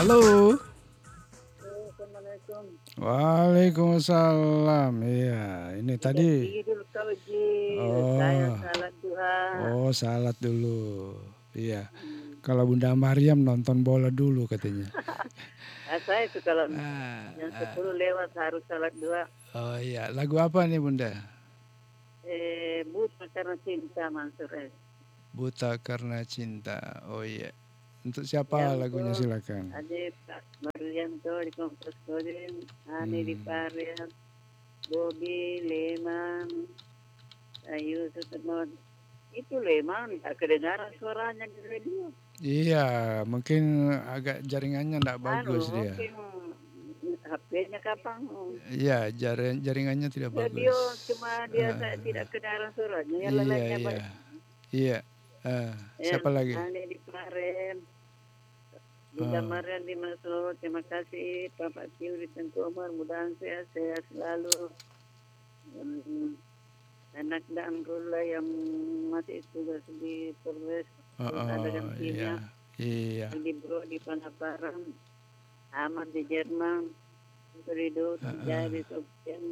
Halo. Assalamualaikum. Waalaikumsalam. Iya, ini tadi. Tidak tidur kau Ji. Saya Oh, salat duha. oh salat dulu. Iya. Hmm. Kalau Bunda Maryam nonton bola dulu katanya. Saya itu kalau Ah, jam ah. 10 lewat harus salat duha. Oh iya, lagu apa nih Bunda? Buta karena cinta Mansur S. Buta karena cinta. Oh iya. Untuk siapa Ya lagunya untuk silakan. Ade Pak Marianto di Kompas Kodim, Ani di Hmm. Parian, Bobi Leman, Ayu Sutemon. Itu Leman, tak kedengaran suaranya di radio. Iya, mungkin agak jaringannya enggak bagus dia. Mungkin HP-nya kapan? Iya, jaringannya tidak Radio bagus. cuma dia Ah, tidak kedengaran suaranya, yang iya, lainnya iya. baik. Iya. Yang Siapa lagi? aneh di kemarin, Bunda Oh, Marian di Masuk, terima kasih Bapak Tiu di Tengku Umar, mudah-mudahan sehat selalu. Hmm, anak dan Rula yang masih tugas di Polres, oh, terus ada oh, iya. gantinya, Iya. di Bro di Panaparan, Ahmad di Jerman, Ridho, Heeh. jadi Sofian,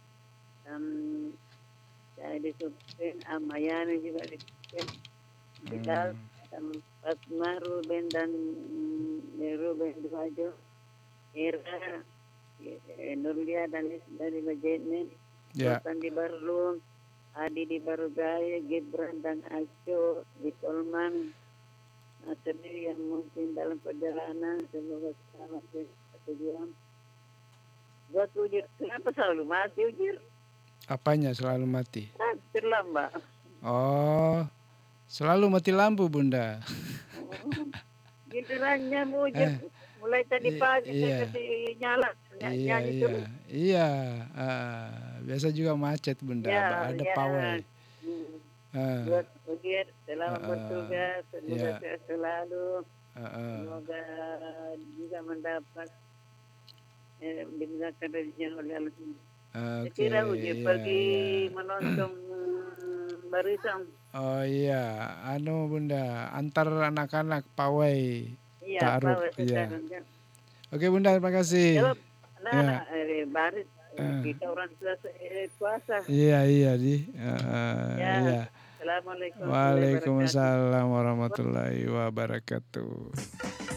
jadi Sofian, Amayani juga di Sofian. Kita Hmm. Fatma Ruben dan Ruben Duajo, Ira, Nurlia dan dari Majene, Ya. Sultan di Barlum, Adi di Barugaya, Gibran dan Aco di Tolman, sendiri yang mungkin dalam perjalanan semoga selamat tujuan. Buat ujir, kenapa selalu mati ujir? Apanya selalu mati? Terlambat. Oh, selalu mati lampu Bunda. Gilirannya ujir, Eh, mulai tadi pagi saya iya. kasih nyala, Iya, nyanyi iya. terus. Iya. Biasa juga macet Bunda, Ya, ada ya. pawai. Buat Ah, ujir, selamat heeh. bertugas, semoga Iya. sehat selalu, Heeh. semoga juga mendapat dimudahkan rezekinya oleh Allah. Oke, Sekira ujir iya, pergi iya. menonton barisan. Oh iya, Bunda, antar anak-anak pawai Iya, ta'aruf, Pak iya. sekarang kan. Oke Bunda, terima kasih. Kalau anak-anak Ya, baris, eh, kita orang sudah puasa. iya, iya, Ya, iya. Assalamualaikum warahmatullahi wabarakatuh. Waalaikumsalam warahmatullahi wabarakatuh.